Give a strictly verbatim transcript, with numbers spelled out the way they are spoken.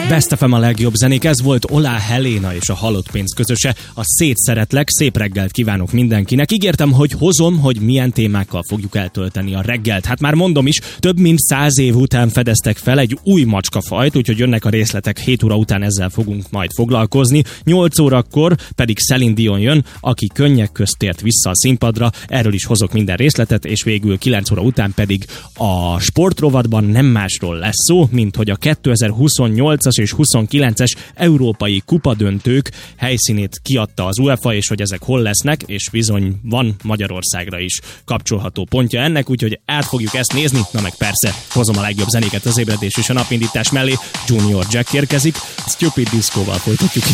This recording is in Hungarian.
Best ef em a legjobb zenék, ez volt Olá Helena és a Halott pénz közöse. A Szétszeretlek, szép reggelt kívánok mindenkinek. Ígértem, hogy hozom, hogy milyen témákkal fogjuk eltölteni a reggelt. Hát már mondom is, több mint száz év után fedeztek fel egy új macskafajt, úgyhogy jönnek a részletek, hét óra után ezzel fogunk majd foglalkozni. nyolc órakor pedig Celine Dion jön, aki könnyek közt tért vissza a színpadra, erről is hozok minden részletet, és végül kilenc óra után pedig a sportrovatban nem másról lesz szó, mint hogy a kétezer-huszonnyolcas és huszonkilences európai kupadöntők helyszínét kiadta az UEFA, és hogy ezek hol lesznek, és bizony van Magyarországra is kapcsolható pontja ennek, úgyhogy át fogjuk ezt nézni, na meg persze hozom a legjobb zenéket az ébredés és a napindítás mellé. Junior Jack érkezik, Stupid Disco-val folytatjuk